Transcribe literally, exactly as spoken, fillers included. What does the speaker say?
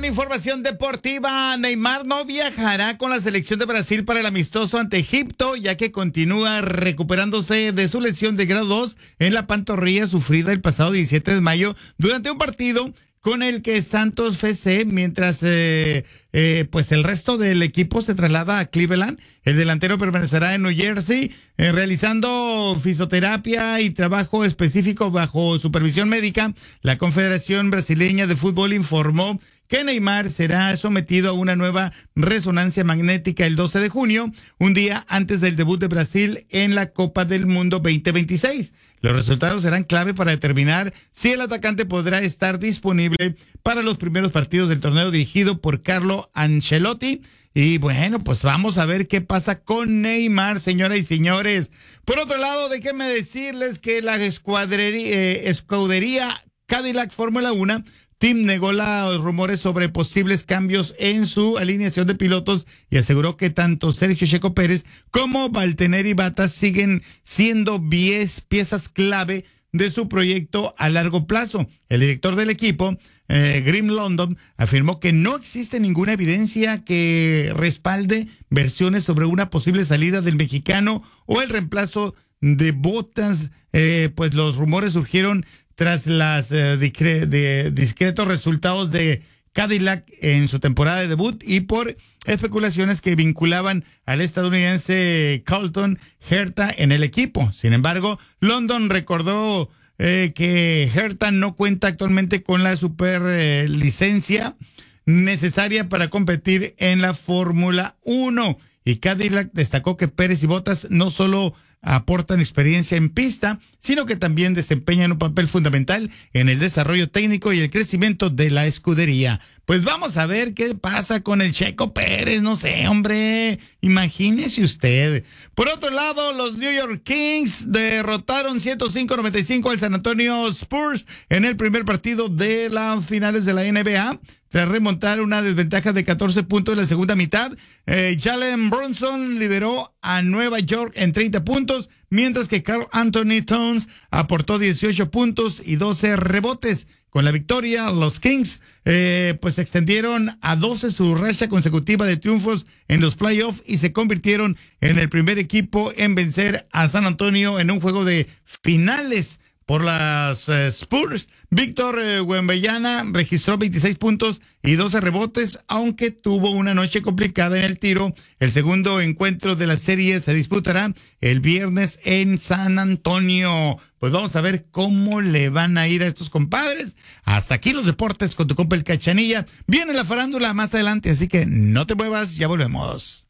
información deportiva. Neymar no viajará con la selección de Brasil para el amistoso ante Egipto, ya que continúa recuperándose de su lesión de grado dos en la pantorrilla sufrida el pasado diecisiete de mayo durante un partido con el que Santos F C, mientras eh, eh, pues el resto del equipo se traslada a Cleveland. El delantero permanecerá en New Jersey eh, realizando fisioterapia y trabajo específico bajo supervisión médica. La Confederación Brasileña de Fútbol informó que Neymar será sometido a una nueva resonancia magnética el doce de junio, un día antes del debut de Brasil en la Copa del Mundo veinte veintiséis. Los resultados serán clave para determinar si el atacante podrá estar disponible para los primeros partidos del torneo dirigido por Carlo Ancelotti. Y bueno, pues vamos a ver qué pasa con Neymar, señoras y señores. Por otro lado, déjenme decirles que la escuadrería, eh, escudería Cadillac Fórmula uno Team negó los rumores sobre posibles cambios en su alineación de pilotos y aseguró que tanto Sergio Checo Pérez como Valtteri Bottas siguen siendo piezas clave de su proyecto a largo plazo. El director del equipo, eh, Grim London, afirmó que no existe ninguna evidencia que respalde versiones sobre una posible salida del mexicano o el reemplazo de Bottas. Eh, pues los rumores surgieron tras los eh, de, discretos resultados de Cadillac en su temporada de debut y por especulaciones que vinculaban al estadounidense Colton Herta en el equipo. Sin embargo, London recordó eh, que Herta no cuenta actualmente con la super eh, licencia necesaria para competir en la Fórmula uno. Y Cadillac destacó que Pérez y Bottas no solo aportan experiencia en pista, sino que también desempeñan un papel fundamental en el desarrollo técnico y el crecimiento de la escudería. Pues vamos a ver qué pasa con el Checo Pérez, no sé, hombre, imagínese usted. Por otro lado, los New York Kings derrotaron ciento cinco a noventa y cinco al San Antonio Spurs en el primer partido de las finales de la N B A. Tras remontar una desventaja de catorce puntos en la segunda mitad, eh, Jalen Brunson lideró a Nueva York en treinta puntos, mientras que Karl Anthony Towns aportó dieciocho puntos y doce rebotes. Con la victoria, los Kings eh, pues extendieron a doce su racha consecutiva de triunfos en los playoffs y se convirtieron en el primer equipo en vencer a San Antonio en un juego de finales. Por las uh, Spurs, Víctor uh, Wembanyama registró veintiséis puntos y doce rebotes, aunque tuvo una noche complicada en el tiro. El segundo encuentro de la serie se disputará el viernes en San Antonio. Pues vamos a ver cómo le van a ir a estos compadres. Hasta aquí los deportes con tu compa el Cachanilla. Viene la farándula más adelante, así que no te muevas, ya volvemos.